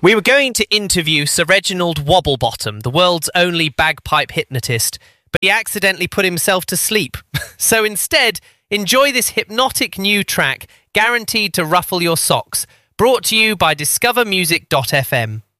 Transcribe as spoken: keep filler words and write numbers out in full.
We were going to interview Sir Reginald Wobblebottom, the world's only bagpipe hypnotist, but he accidentally put himself to sleep. So instead, enjoy this hypnotic new track, guaranteed to ruffle your socks, brought to you by discover music dot f m.